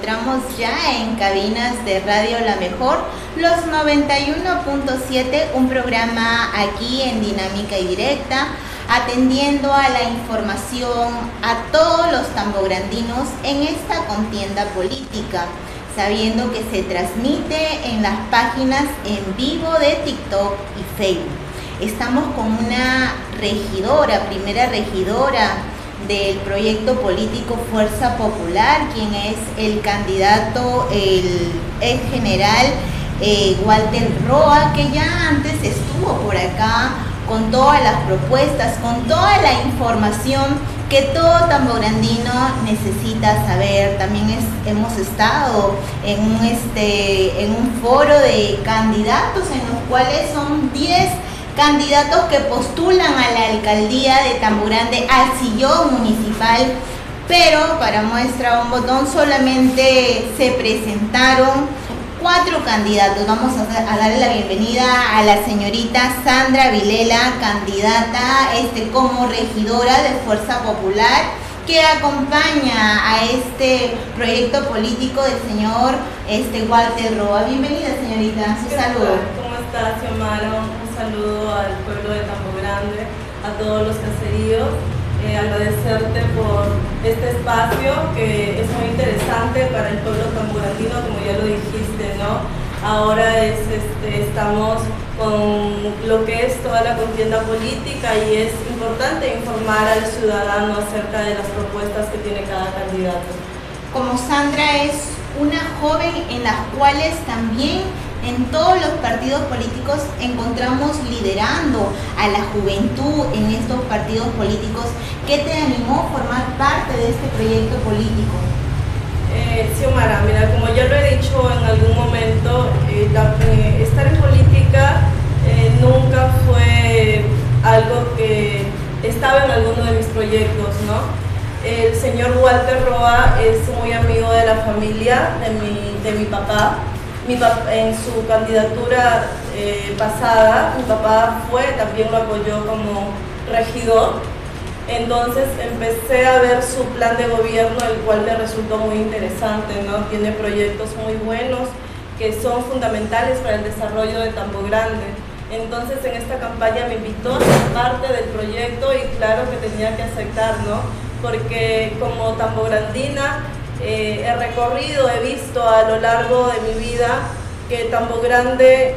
encontramos ya en cabinas de Radio La Mejor, los 91.7, un programa aquí en Dinámica y Directa, atendiendo a la información a todos los tambograndinos en esta contienda política, sabiendo que se transmite en las páginas en vivo de TikTok y Facebook. Estamos con una regidora, primera regidora del proyecto político Fuerza Popular, quien es el candidato, el ex general Walter Roa, que ya antes estuvo por acá con todas las propuestas, con toda la información que todo tambograndino necesita saber. También hemos estado en un foro de candidatos en los cuales son 10 candidatos que postulan a la alcaldía de Tambo Grande, al sillón municipal, pero para muestra un botón solamente se presentaron 4 candidatos. Vamos a darle la bienvenida a la señorita Sandra Vilela, candidata como regidora de Fuerza Popular, que acompaña a este proyecto político del señor Walter Roa. Bienvenida, señorita, su saludo. ¿Cómo estás, Xiomara? Un saludo al pueblo de Tambo Grande, a todos los caseríos. Agradecerte por este espacio que es muy interesante para el pueblo tambograndino, como ya lo dijiste, ¿no? Ahora estamos con lo que es toda la contienda política y es importante informar al ciudadano acerca de las propuestas que tiene cada candidato. Como Sandra es una joven en las cuales también en todos los partidos políticos encontramos liderando a la juventud en estos partidos políticos, ¿qué te animó a formar parte de este proyecto político? Xiomara, mira, como ya lo he dicho en algún momento, estar en política nunca fue algo que estaba en alguno de mis proyectos, ¿no? El señor Walter Roa es muy amigo de la familia de mi papá. En su candidatura pasada, mi papá también lo apoyó como regidor. Entonces empecé a ver su plan de gobierno, el cual me resultó muy interesante, ¿no? Tiene proyectos muy buenos que son fundamentales para el desarrollo de Tambo Grande. Entonces en esta campaña me invitó a ser parte del proyecto y claro que tenía que aceptar, ¿no? Porque como tambograndina he recorrido, he visto a lo largo de mi vida que Tambo Grande